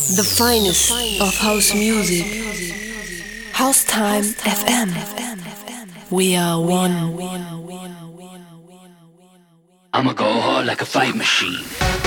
The finest of house music. House Time FM. We are one. I'ma go hard like a fight machine.